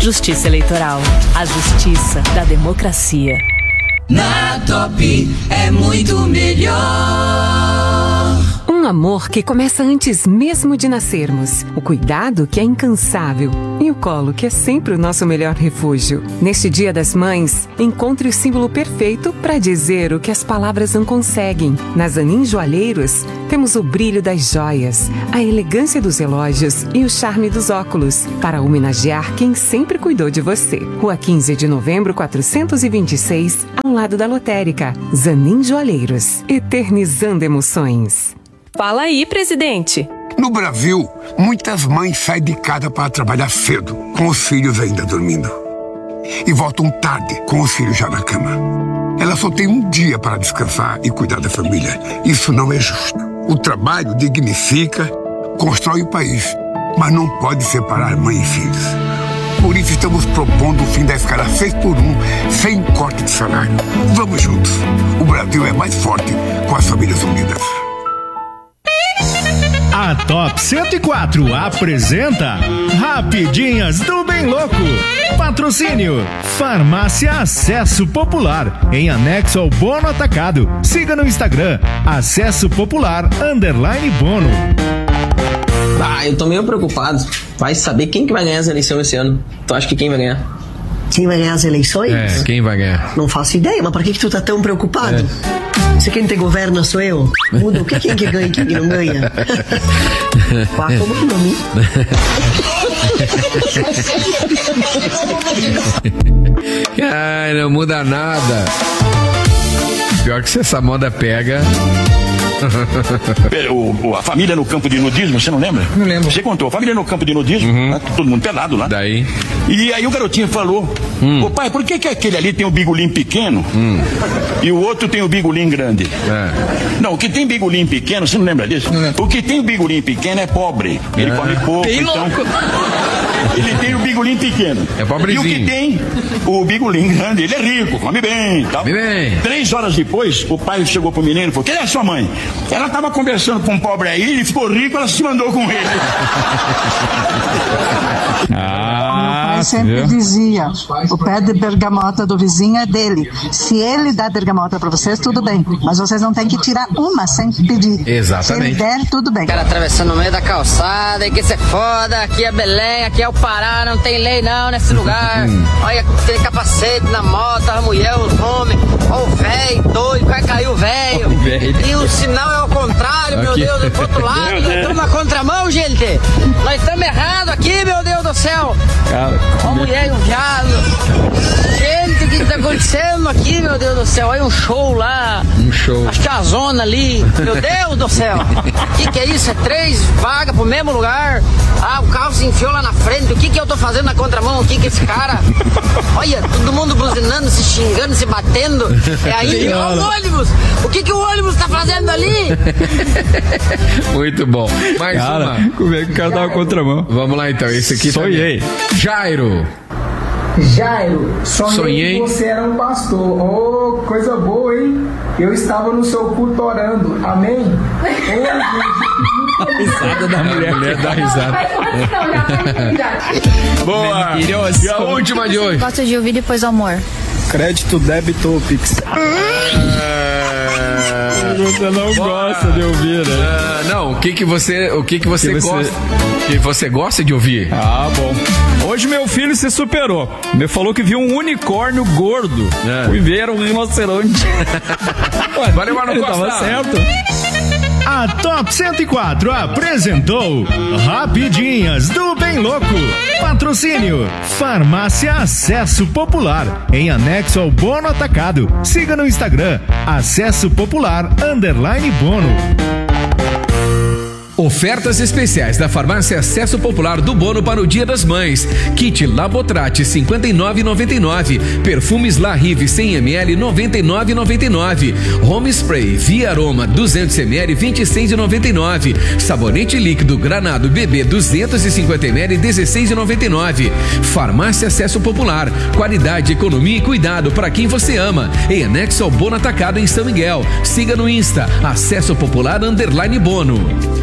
Justiça Eleitoral. A justiça da democracia. Na Top é muito melhor. Um amor que começa antes mesmo de nascermos. O cuidado que é incansável. E o colo que é sempre o nosso melhor refúgio. Neste Dia das Mães, encontre o símbolo perfeito para dizer o que as palavras não conseguem. Na Zanin Joalheiros, temos o brilho das joias, a elegância dos relógios e o charme dos óculos, para homenagear quem sempre cuidou de você. Rua 15 de Novembro, 426, ao lado da lotérica. Zanin Joalheiros, eternizando emoções. Fala aí, presidente. No Brasil, muitas mães saem de casa para trabalhar cedo, com os filhos ainda dormindo. E voltam tarde, com os filhos já na cama. Elas só têm um dia para descansar e cuidar da família. Isso não é justo. O trabalho dignifica, constrói o país, mas não pode separar mãe e filhos. Por isso estamos propondo o fim da escala 6x1, sem corte de salário. Vamos juntos. O Brasil é mais forte com as famílias unidas. A Top 104 apresenta Rapidinhas do Bem Louco. Patrocínio Farmácia Acesso Popular, em anexo ao Bono Atacado. Siga no Instagram, Acesso Popular _Bono. Eu tô meio preocupado. Vai saber quem que vai ganhar as eleições esse ano. Tu acha que quem vai ganhar? Quem vai ganhar as eleições? Quem vai ganhar? Não faço ideia, mas por que tu tá tão preocupado? Se quem te governa sou eu. Muda o que quem que ganha e quem que não ganha. Pá, como que nome? Ai, não muda nada. Pior que se essa moda pega. A família no campo de nudismo, você não lembra? Não lembro. Você contou, a família no campo de nudismo, né? Todo mundo pelado lá. Daí? E aí o garotinho falou, ô pai, por que aquele ali tem o bigolim pequeno e o outro tem o bigolim grande? Não, o que tem bigolim pequeno, você não lembra disso? O que tem o bigolim pequeno é pobre, ele come pouco, bem então louco. Ele tem o bigolim pequeno. É pobrezinho. E o que tem o bigolim grande, ele é rico, come bem, tal. Come bem. 3 horas depois, o pai chegou pro menino e falou, cadê a sua mãe? Ela tava conversando com um pobre aí, ele ficou rico, ela se mandou com ele. Meu pai sempre dizia, o pé de bergamota do vizinho é dele. Se ele dá bergamota pra vocês, tudo bem. Mas vocês não têm que tirar uma sem pedir. Exatamente. Se ele der, tudo bem. O cara atravessando no meio da calçada, e que cê foda, aqui é Belém, aqui é o Pará, não tem lei não nesse lugar. Olha, tem capacete na moto, a mulher, os homens, ó o velho doido, vai cair o velho. E o sinal é ao contrário, meu Deus, do outro lado, nós estamos na contramão, gente. Nós estamos errados aqui, meu Deus do céu. Ó a mulher e o viado. Gente, o que está acontecendo aqui, meu Deus do céu? Olha um show lá. Acho que é a zona ali. Meu Deus do céu. O que é isso? É 3 vagas pro mesmo lugar. O carro se enfiou lá na frente. O que eu tô fazendo na contramão aqui com esse cara? Olha, todo mundo buzinando, se xingando, se batendo. É aí, ó, o ônibus. O que o ônibus tá fazendo ali? Muito bom. Mais uma. Como é que o cara tava contramão? Vamos lá então, esse aqui Sonhei. Também. Jairo, sonhei que você era um pastor. Oh, coisa boa, hein? Eu estava no seu culto orando. Amém? Risada da mulher dá risada. Boa. Mentiroso. E a última de hoje. Gosto de ouvir depois do amor. Crédito, débito ou Pix? Você não gosta de ouvir, né? Não, o que você gosta? O que você gosta de ouvir? Bom. Hoje meu filho se superou. Me falou que viu um unicórnio gordo. Fui ver um rinoceronte. Valeu, Mano Costa. Tava certo. A Top 104 apresentou Rapidinhas do Bem Louco. Patrocínio Farmácia Acesso Popular, em anexo ao Bono Atacado. Siga no Instagram, Acesso Popular _Bono. Ofertas especiais da Farmácia Acesso Popular do Bono para o Dia das Mães. Kit Labotrate 59,99. Perfumes La Rive 100 ml 99,99. Home Spray Via Aroma 200 ml 26,99. Sabonete líquido Granado Bebê 250 ml 16,99. Farmácia Acesso Popular. Qualidade, economia e cuidado para quem você ama. Em anexo ao Bono Atacado em São Miguel. Siga no Insta Acesso Popular _Bono.